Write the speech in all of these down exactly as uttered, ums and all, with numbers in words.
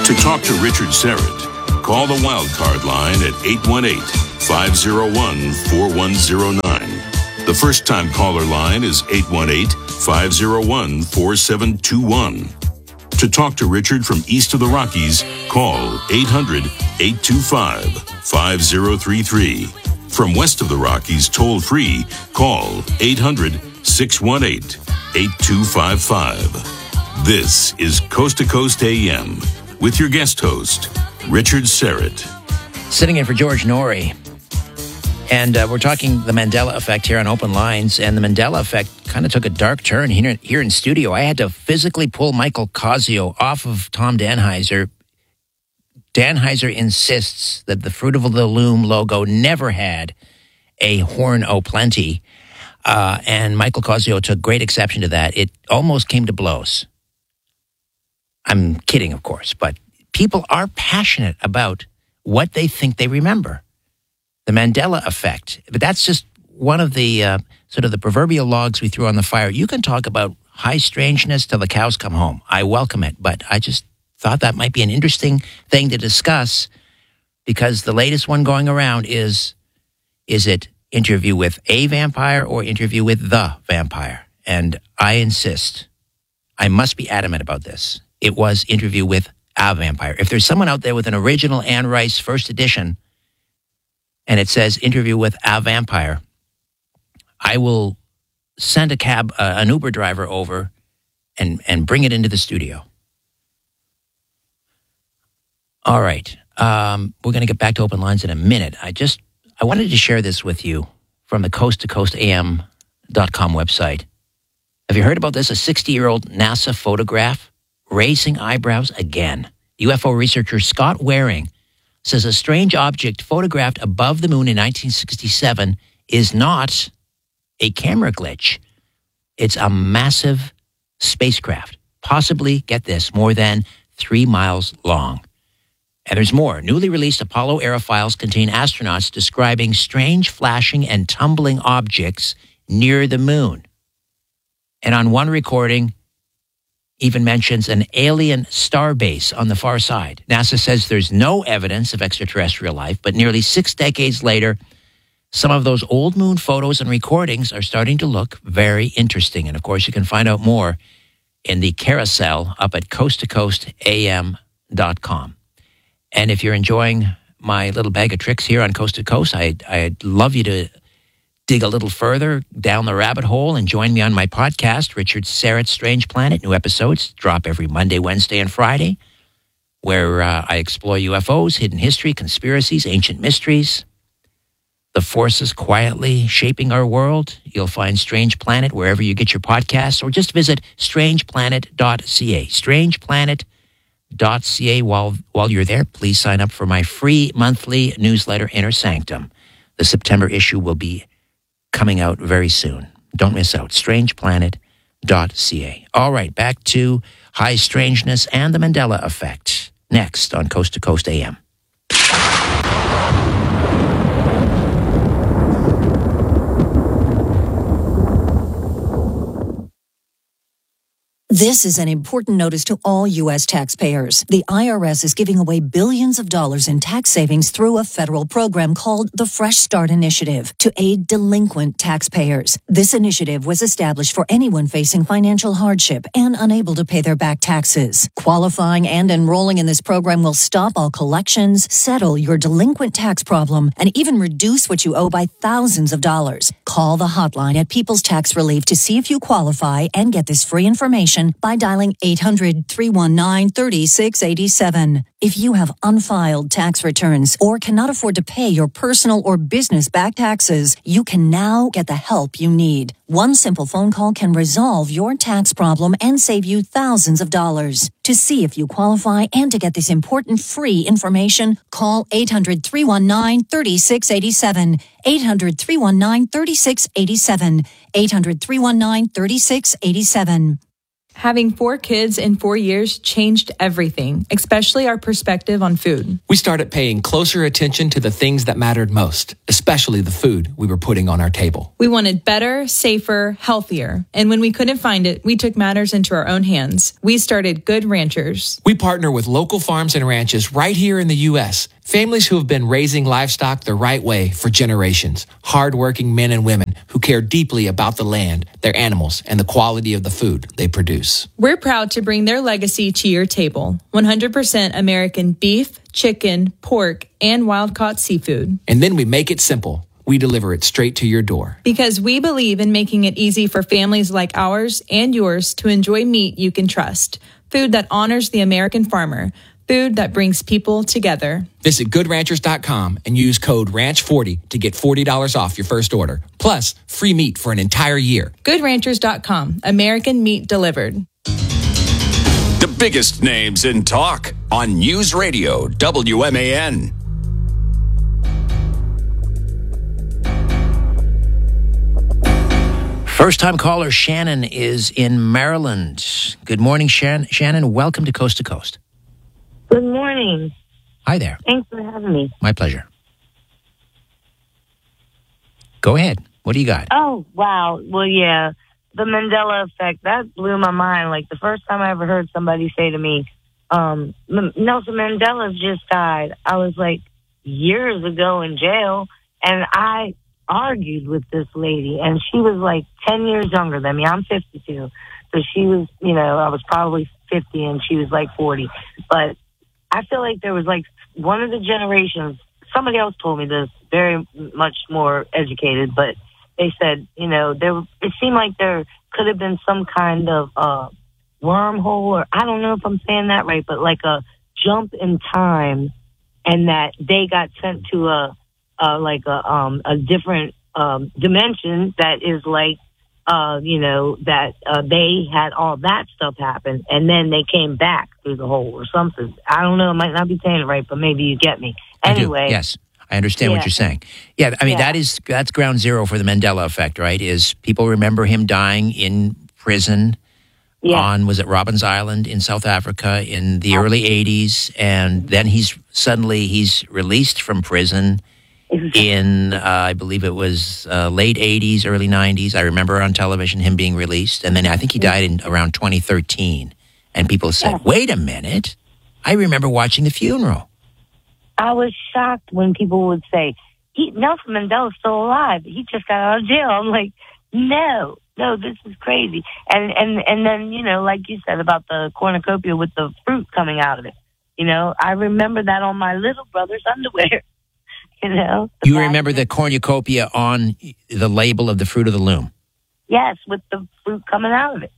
To talk to Richard Syrett, call the Wildcard line at eight one eight, five oh one, four one oh nine. The first-time caller line is eight one eight, five oh one, four seven two one. To talk to Richard from east of the Rockies, call eight hundred, eight two five, five oh three three. From west of the Rockies, toll-free, call eight hundred, six one eight, eight two five five. This is Coast to Coast A M with your guest host, Richard Syrett. Sitting in for George Norrie. And uh, we're talking the Mandela effect here on Open Lines. And the Mandela effect kind of took a dark turn here, here in studio. I had to physically pull Michael Cosio off of Tom Danheiser. Danheiser insists that the Fruit of the Loom logo never had a Horn O' Plenty. Uh, and Michael Cosio took great exception to that. It almost came to blows. I'm kidding, of course, but people are passionate about what they think they remember. The Mandela effect. But that's just one of the uh, sort of the proverbial logs we threw on the fire. You can talk about high strangeness till the cows come home. I welcome it, but I just thought that might be an interesting thing to discuss because the latest one going around is, is it interview with a vampire or interview with the vampire? And I insist, I must be adamant about this. It was interview with a vampire. If there's someone out there with an original Anne Rice first edition and it says interview with a vampire, I will send a cab, uh, an Uber driver over and, and bring it into the studio. All right. Um, we're going to get back to Open Lines in a minute. I just, I wanted to share this with you from the coast to coast A M dot com website. Have you heard about this? A sixty-year-old NASA photograph raising eyebrows again. U F O researcher Scott Waring says a strange object photographed above the moon in nineteen sixty-seven is not a camera glitch. It's a massive spacecraft, possibly, get this, more than three miles long. And there's more. Newly released Apollo-era files contain astronauts describing strange flashing and tumbling objects near the moon. And on one recording, even mentions an alien starbase on the far side. NASA says there's no evidence of extraterrestrial life, but nearly six decades later, some of those old moon photos and recordings are starting to look very interesting. And of course, you can find out more in the carousel up at coast to coast A M dot com. And if you're enjoying my little bag of tricks here on Coast to Coast, I'd, I'd love you to dig a little further down the rabbit hole and join me on my podcast, Richard Syrett's Strange Planet. New episodes drop every Monday, Wednesday, and Friday, where uh, I explore U F Os, hidden history, conspiracies, ancient mysteries, the forces quietly shaping our world. You'll find Strange Planet wherever you get your podcasts, or just visit strange planet dot c a. strange planet dot c a. While, while you're there, please sign up for my free monthly newsletter, Inner Sanctum. The September issue will be coming out very soon. Don't miss out. strange planet dot c a. All right, back to high strangeness and the Mandela effect. Next on Coast to Coast A M. This is an important notice to all U S taxpayers. The I R S is giving away billions of dollars in tax savings through a federal program called the Fresh Start Initiative to aid delinquent taxpayers. This initiative was established for anyone facing financial hardship and unable to pay their back taxes. Qualifying and enrolling in this program will stop all collections, settle your delinquent tax problem, and even reduce what you owe by thousands of dollars. Call the hotline at People's Tax Relief to see if you qualify and get this free information by dialing eight hundred, three one nine, three six eight seven. If you have unfiled tax returns or cannot afford to pay your personal or business back taxes, you can now get the help you need. One simple phone call can resolve your tax problem and save you thousands of dollars. To see if you qualify and to get this important free information, call eight hundred, three one nine, three six eight seven. eight hundred, three one nine, three six eight seven. eight hundred, three one nine, three six eight seven. Having four kids in four years changed everything, especially our perspective on food. We started paying closer attention to the things that mattered most, especially the food we were putting on our table. We wanted better, safer, healthier. And when we couldn't find it, we took matters into our own hands. We started Good Ranchers. We partner with local farms and ranches right here in the U S, families who have been raising livestock the right way for generations. Hardworking men and women who care deeply about the land, their animals, and the quality of the food they produce. We're proud to bring their legacy to your table. one hundred percent American beef, chicken, pork, and wild-caught seafood. And then we make it simple. We deliver it straight to your door. Because we believe in making it easy for families like ours and yours to enjoy meat you can trust. Food that honors the American farmer. Food that brings people together. Visit good ranchers dot com and use code ranch forty to get forty dollars off your first order. Plus, free meat for an entire year. good ranchers dot com. American meat delivered. The biggest names in talk on News Radio W M A N. First-time caller Shannon is in Maryland. Good morning, Shan- Shannon. Welcome to Coast to Coast. Good morning. Hi there. Thanks for having me. My pleasure. Go ahead. What do you got? Oh, wow. Well, yeah, the Mandela effect, that blew my mind. Like, the first time I ever heard somebody say to me, um, M- Nelson Mandela just died, I was like, years ago in jail, and I argued with this lady, and she was like ten years younger than me. I'm fifty-two. So she was, you know, I was probably fifty, and she was like forty. But I feel like there was like one of the generations, somebody else told me this, very much more educated, but they said, you know, there, it seemed like there could have been some kind of uh, wormhole, or I don't know if I'm saying that right, but like a jump in time, and that they got sent to a, a like a, um, a different um, dimension that is like, Uh, you know, that uh, they had all that stuff happen, and then they came back through the hole or something. I don't know. I might not be saying it right, but maybe you get me. Anyway. I do. Yes, I understand yeah. what you're saying. Yeah, I mean, yeah. that is, that's ground zero for the Mandela effect, right? Is people remember him dying in prison yeah. on, was it Robbins Island in South Africa in the early eighties, and then he's suddenly, he's released from prison in, uh, I believe it was uh, late eighties, early nineties. I remember on television him being released. And then I think he died in around twenty thirteen. And people said, Yeah. wait a minute. I remember watching the funeral. I was shocked when people would say, he, Nelson Mandela's still alive. He just got out of jail. I'm like, no, no, this is crazy. And, and, and then, you know, like you said about the cornucopia with the fruit coming out of it. You know, I remember that on my little brother's underwear. You know, You remember the cornucopia on the label of the Fruit of the Loom? Yes, with the fruit coming out of it.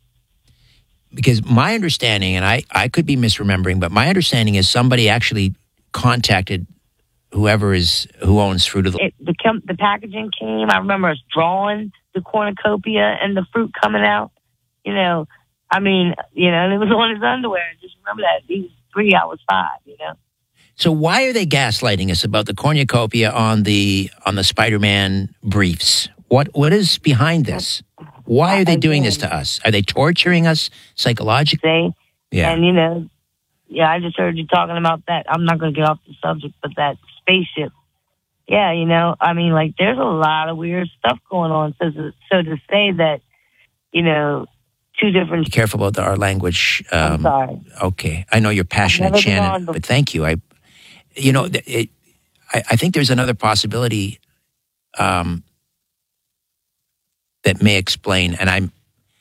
Because my understanding, and I, I could be misremembering, but my understanding is somebody actually contacted whoever is who owns Fruit of the Loom. It, the, com- the packaging came. I remember us drawing the cornucopia and the fruit coming out. You know, I mean, you know, and it was on his underwear. I just remember that. He was three, I was five, you know. So why are they gaslighting us about the cornucopia on the on the Spider-Man briefs? What what is behind this? Why are they doing this to us? Are they torturing us psychologically? Say, Yeah. And, you know, yeah, I just heard you talking about that. I'm not going to get off the subject, but that spaceship. Yeah, you know, I mean, like, there's a lot of weird stuff going on. So, to- so to say that, you know, two different... Be careful about our language. Um, I'm sorry. Okay. I know you're passionate, never been Shannon, on before. but thank you. I, you know, it, I, I think there's another possibility um, that may explain, and I'm,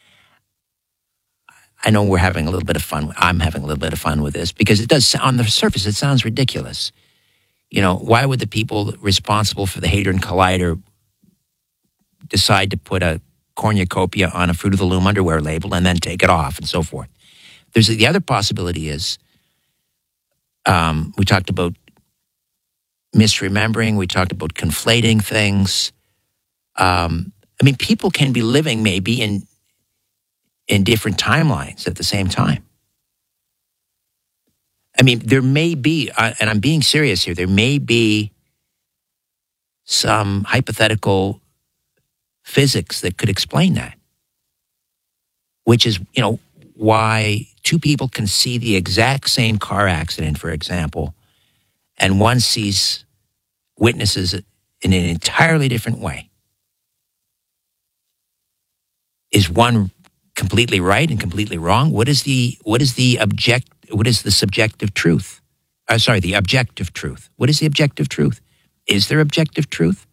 I know we're having a little bit of fun. I'm having a little bit of fun with this because it does, on the surface, it sounds ridiculous. You know, why would the people responsible for the Hadron Collider decide to put a cornucopia on a Fruit of the Loom underwear label and then take it off and so forth? There's the other possibility is um, we talked about misremembering. We talked about conflating things. Um, I mean, people can be living maybe in in different timelines at the same time. I mean, there may be, uh, and I'm being serious here, there may be some hypothetical physics that could explain that. which is, you know, why two people can see the exact same car accident, for example, and one sees witnesses in an entirely different way. Is one completely right and completely wrong? What is the what is the object? What is the subjective truth? Uh, sorry, the objective truth. What is the objective truth? Is there objective truth?